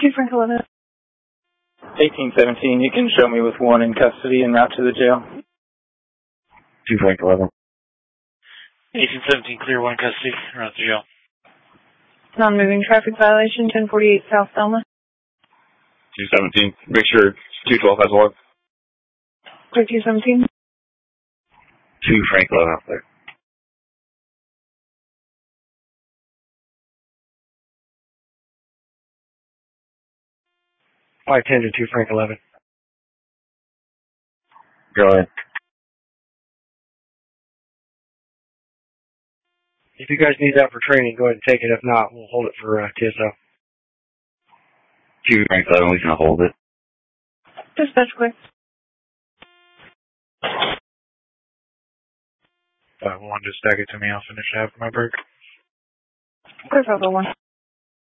2 Frank 11. 1817, you can show me with one in custody and route to the jail. 2 Frank 11. 1817, clear one custody, route to jail. Non-moving traffic violation, 1048 South Selma. 217, make sure 212 has one. Clear 217. 2 Frank 11 out there. Flight 10 to 2 Frank 11. Go ahead. If you guys need that for training, go ahead and take it. If not, we'll hold it for TSO. 2 Frank 11, we can hold it. Dispatch quick. 1, just stack it to me. I'll finish after my break. Clear 501.